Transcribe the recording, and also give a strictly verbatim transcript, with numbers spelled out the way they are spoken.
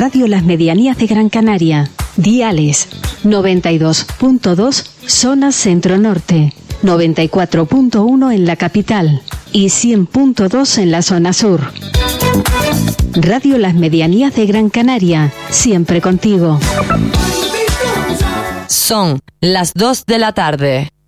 Radio Las Medianías de Gran Canaria. Diales noventa y dos punto dos zona centro-norte, noventa y cuatro punto uno en la capital y cien punto dos en la zona sur. Radio Las Medianías de Gran Canaria, siempre contigo. Son las dos de la tarde.